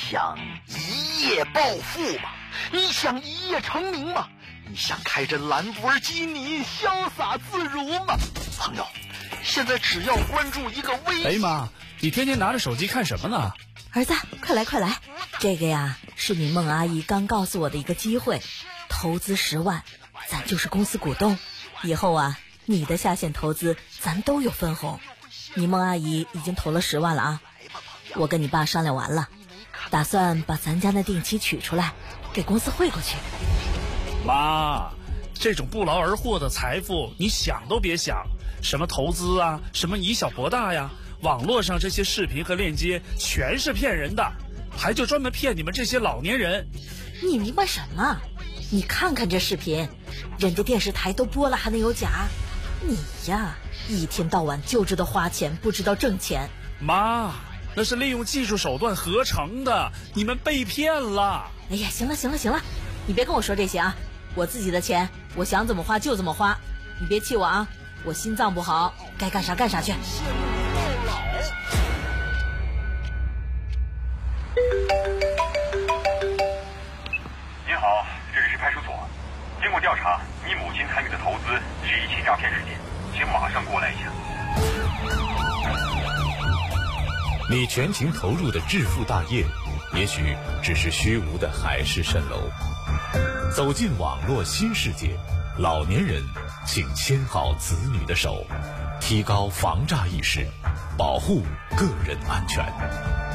想一夜暴富吗？你想一夜成名吗？你想开着兰博基尼潇洒自如吗？朋友，现在只要关注一个微信。 哎妈，你天天拿着手机看什么呢？ 儿子，快来快来，这个呀是你孟阿姨刚告诉我的一个机会，投资10万，咱就是公司股东，以后啊你的下线投资咱都有分红。你孟阿姨已经投了10万了啊，我跟你爸商量完了，打算把咱家的定期取出来给公司汇过去。 妈，这种不劳而获的财富你想都别想，什么投资啊，什么以小博大呀，网络上这些视频和链接全是骗人的，还就专门骗你们这些老年人。 你明白什么？你看看这视频，人家电视台都播了还能有假？你呀一天到晚就知道花钱不知道挣钱。 妈，那是利用技术手段合成的，你们被骗了。 哎呀，行了行了行了，你别跟我说这些啊，我自己的钱我想怎么花就怎么花，你别气我啊，我心脏不好，该干啥干啥去。 您好，这里是派出所。经过调查，你母亲参与的投资是一起诈骗事件，请马上过来一下。 你全情投入的致富大业，也许只是虚无的海市蜃楼。走进网络新世界，老年人请牵好子女的手，提高防诈意识，保护个人安全。